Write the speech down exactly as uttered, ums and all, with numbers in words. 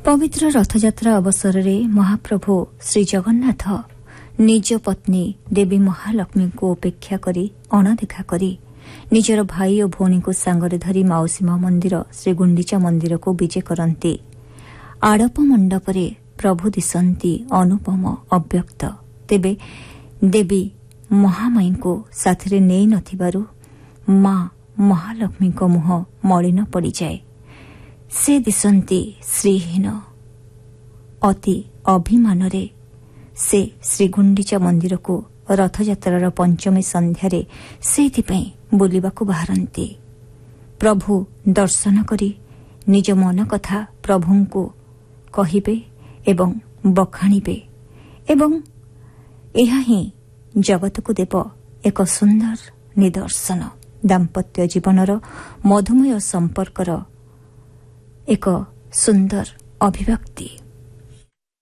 ପବିତ୍ର ରଥଯାତ୍ରା ଅବସରରେ ମହାପ୍ରଭୁ ଶ୍ରୀଜଗନ୍ନାଥ ନିଜ ପତ୍ନୀ ଦେବୀ ମହାଲକ୍ଷ୍ମୀଙ୍କୁ ଉପେକ୍ଷା କରି ଅଣଦେଖା କରି ନିଜର ଭାଇ ଓ ଭଉଣୀଙ୍କୁ ସାଙ୍ଗରେ ଧରି ମାଉସୀ ମା ମନ୍ଦିର ଶ୍ରୀଗୁଣ୍ଡିଚା ମନ୍ଦିରକୁ ବିଜେ କରନ୍ତି। ଆଡ଼ପ ମଣ୍ଡପରେ ପ୍ରଭୁ ଦିଶନ୍ତି ଅନୁପମ ଅବ୍ୟକ୍ତ। ତେବେ ଦେବୀ ମହାମାଇଙ୍କୁ ସାଥିରେ ନେଇ ନଥିବାରୁ ମା ମହାଲକ୍ଷ୍ମୀଙ୍କ ମୁହଁ ମଳିନ ପଡ଼ିଯାଏ। ସେ ଦିଶନ୍ତି ଶ୍ରୀହୀନ। ଅତି ଅଭିମାନରେ ସେ ଶ୍ରୀଗୁଣ୍ଡିଚା ମନ୍ଦିରକୁ ରଥଯାତ୍ରାର ପଞ୍ଚମୀ ସନ୍ଧ୍ୟାରେ ସେଇଥିପାଇଁ ବୁଲିବାକୁ ବାହାରନ୍ତି। ପ୍ରଭୁ ଦର୍ଶନ କରି ନିଜ ମନ କଥା ପ୍ରଭୁଙ୍କୁ କହିବେ ଏବଂ ବଖାଣିବେ ଏବଂ ଏହା ହିଁ ଜଗତକୁ ଦେବ ଏକ ସୁନ୍ଦର ନିଦର୍ଶନ। ଦାମ୍ପତ୍ୟ ଜୀବନର ମଧୁମୟ ସମ୍ପର୍କର ଏକ ସୁନ୍ଦର ଅଭିବ୍ୟକ୍ତି।